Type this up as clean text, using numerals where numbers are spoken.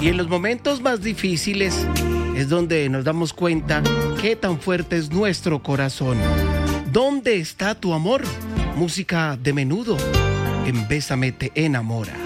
Y en los momentos más difíciles es donde nos damos cuenta qué tan fuerte es nuestro corazón. ¿Dónde está tu amor? Música de Menudo. En Bésame te enamora.